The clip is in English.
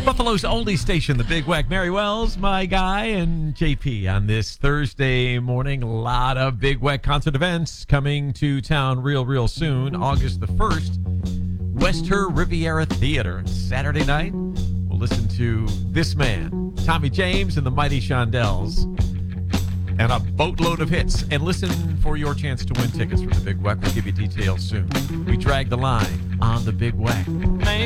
Buffalo's oldie station, the Big Wack. Mary Wells, my guy, and JP on this Thursday morning. A lot of Big Wack concert events coming to town real soon. August the 1st, Wester Riviera Theater. Saturday night, we'll listen to this man, Tommy James and the Mighty Shondells, and a boatload of hits. And listen for your chance to win tickets from the Big Wack. We'll give you details soon. We drag the line on the Big Wack.